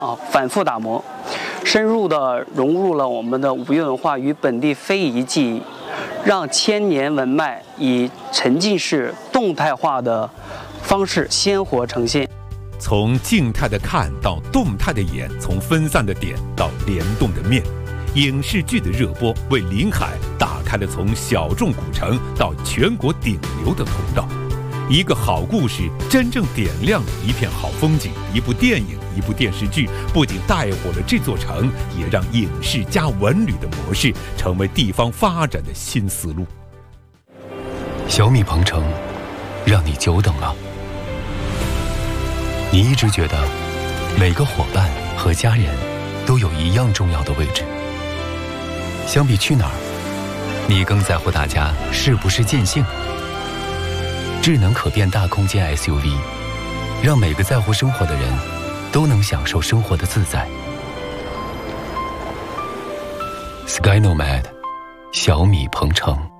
反复打磨，深入地融入了我们的五岳文化与本地非遗技艺，让千年文脉以沉浸式动态化的方式鲜活呈现。 从静态的看到动态的演，从分散的点到联动的面，影视剧的热播为临海打开了从小众古城到全国顶流的通道。一个好故事真正点亮了一片好风景，一部电影，一部电视剧不仅带火了这座城，也让影视加文旅的模式成为地方发展的新思路。 小米鹏程，让你久等了。你一直觉得每个伙伴和家人都有一样重要的位置。相比去哪儿，你更在乎大家是不是尽兴。智能可变大空间 SUV， 让每个在乎生活的人都能享受生活的自在。Sky Nomad， 小米鹏程。